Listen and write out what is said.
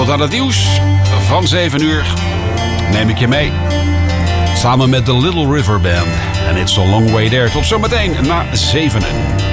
Tot aan het nieuws van 7 uur neem ik je mee. Samen met de Little River Band. En It's a Long Way There. Tot zometeen na 7.